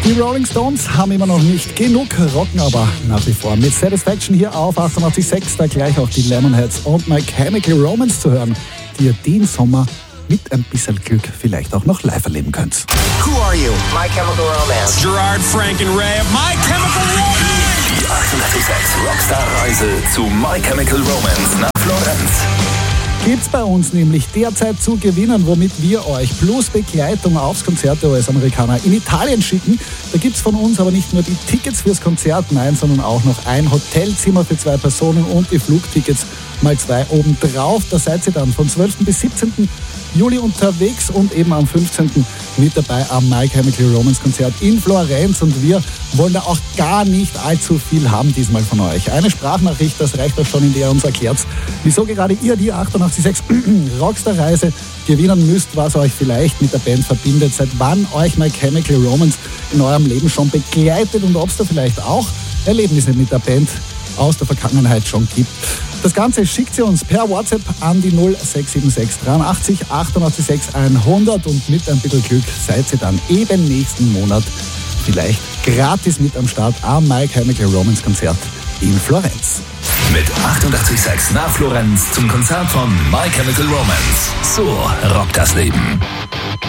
Die Rolling Stones haben immer noch nicht genug, rocken aber nach wie vor mit Satisfaction hier auf 88.6, da gleich auch die Lemonheads und My Chemical Romance zu hören, die ihr den Sommer mit ein bisschen Glück vielleicht auch noch live erleben könnt. Who are you? My Chemical Romance. Gerard, Frank and Ray of My Chemical Romance. Die 88.6 Rockstar-Reise zu My Chemical Romance nach Florenz. Gibt's bei uns nämlich derzeit zu gewinnen, womit wir euch plus Begleitung aufs Konzert der US-Amerikaner in Italien schicken. Da gibt's von uns aber nicht nur die Tickets fürs Konzert, nein, sondern auch noch ein Hotelzimmer für 2 Personen und die Flugtickets mal 2 obendrauf. Da seid ihr dann von 12. bis 17. Juli unterwegs und eben am 15. mit dabei am My Chemical Romance Konzert in Florenz. Und wir wollen da auch gar nicht allzu viel haben diesmal von euch. Eine Sprachnachricht, das reicht euch schon, in der ihr uns erklärt, wieso gerade ihr die 88.6 Rockstar-Reise gewinnen müsst, was euch vielleicht mit der Band verbindet, seit wann euch My Chemical Romance in eurem Leben schon begleitet und ob es da vielleicht auch Erlebnisse mit der Band aus der Vergangenheit schon gibt. Das Ganze schickt ihr uns per WhatsApp an die 0676 83 88 6 100 und mit ein bisschen Glück seid ihr dann eben nächsten Monat vielleicht gratis mit am Start am My Chemical Romance Konzert in Florenz. Mit 88.6 nach Florenz zum Konzert von My Chemical Romance. So rockt das Leben.